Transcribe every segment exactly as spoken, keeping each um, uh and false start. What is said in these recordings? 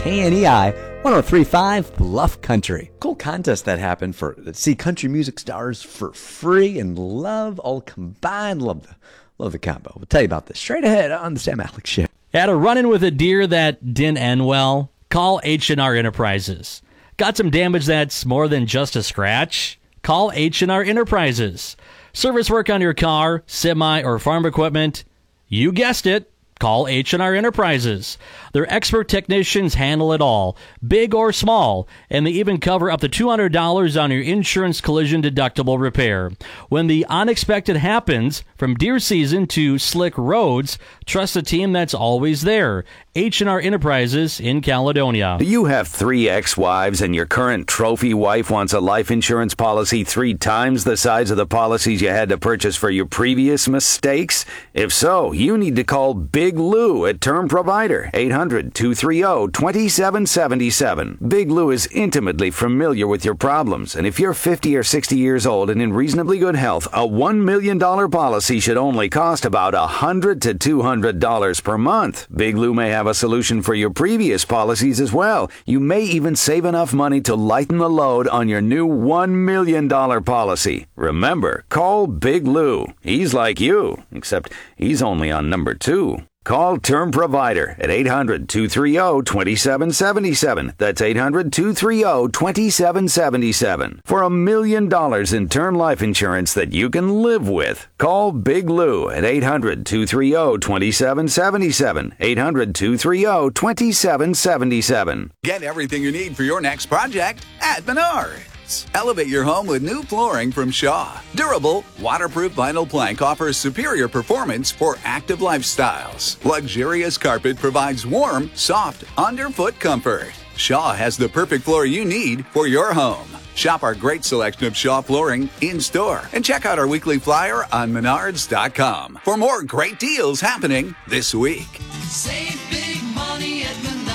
K N E I one oh three point five Bluff Country. Cool contest that happened for see country music stars for free and love all combined. Love the love the combo. We'll tell you about this straight ahead on the Sam Alex Show. Had a run-in with a deer that didn't end well? Call H and R Enterprises. Got some damage that's more than just a scratch? Call H and R Enterprises. Service work on your car, semi, or farm equipment? You guessed it. Call H and R Enterprises. Their expert technicians handle it all, big or small, and they even cover up to two hundred dollars on your insurance collision deductible repair. When the unexpected happens, from deer season to slick roads, trust a team that's always there. H and R Enterprises in Caledonia. Do you have three ex-wives and your current trophy wife wants a life insurance policy three times the size of the policies you had to purchase for your previous mistakes? If so, you need to call Big Lou at Term Provider, eight hundred, two three zero, two seven seven seven. Big Lou is intimately familiar with your problems, and if you're fifty or sixty years old and in reasonably good health, a one million dollars policy should only cost about one hundred to two hundred dollars per month. Big Lou may have a solution for your previous policies as well. You may even save enough money to lighten the load on your new one million dollars policy. Remember, call Big Lou. He's like you, except he's only on number two. Call Term Provider at eight hundred, two three zero, two seven seven seven. That's eight hundred, two three zero, two seven seven seven. For a million dollars in term life insurance that you can live with. Call Big Lou at eight hundred, two three zero, two seven seven seven. eight hundred, two three zero, two seven seven seven. Get everything you need for your next project at Menards. Elevate your home with new flooring from Shaw. Durable, waterproof vinyl plank offers superior performance for active lifestyles. Luxurious carpet provides warm, soft, underfoot comfort. Shaw has the perfect floor you need for your home. Shop our great selection of Shaw flooring in-store and check out our weekly flyer on menards dot com for more great deals happening this week. Save big money at Menards.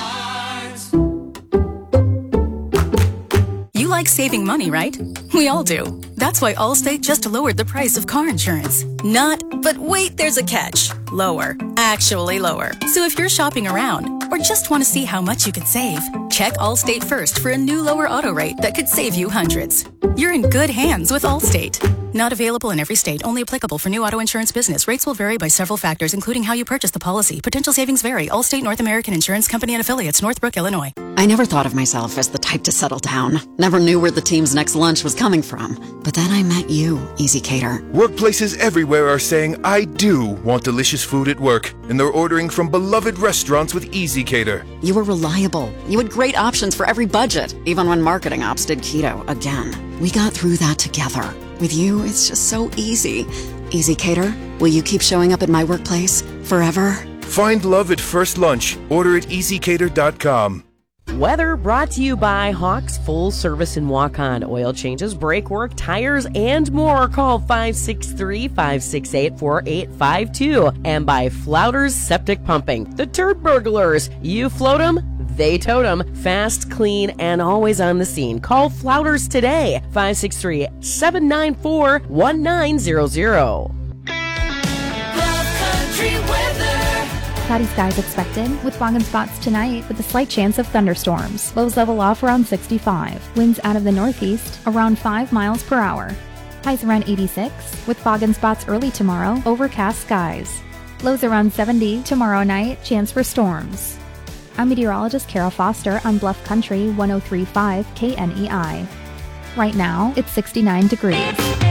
You like saving money, right? We all do. That's why Allstate just lowered the price of car insurance. Not, but wait, there's a catch. Lower. Actually lower. So if you're shopping around or just want to see how much you could save, check Allstate first for a new lower auto rate that could save you hundreds. You're in good hands with Allstate. Not available in every state. Only applicable for new auto insurance business. Rates will vary by several factors, including how you purchase the policy. Potential savings vary. Allstate North American Insurance Company and Affiliates, Northbrook, Illinois. I never thought of myself as the type to settle down. Never knew where the team's next lunch was coming from. But then I met you, Easy Cater. Workplaces everywhere are saying, I do want delicious food at work. And they're ordering from beloved restaurants with Easy Cater. You were reliable. You had great options for every budget, even when marketing ops did keto again. We got through that together. With you, it's just so easy. Easy Cater, will you keep showing up at my workplace forever? Find love at first lunch. Order at easy cater dot com. Weather brought to you by Hawks Full Service in Waukon. Oil changes, brake work, tires, and more. Call five six three, five six eight, four eight five two. And by Flouters Septic Pumping. The Turd Burglars. You float them, they tote them. Fast, clean, and always on the scene. Call Flouters today. five six three, seven nine four, one nine zero zero. Bluff Country weather. Cloudy skies expected, with fog and spots tonight with a slight chance of thunderstorms. Lows level off around sixty-five. Winds out of the northeast around five miles per hour. Highs around eighty-six, with fog and spots early tomorrow, overcast skies. Lows around seventy tomorrow night, chance for storms. I'm meteorologist Carol Foster on Bluff Country one oh three point five K N E I. Right now, it's sixty-nine degrees.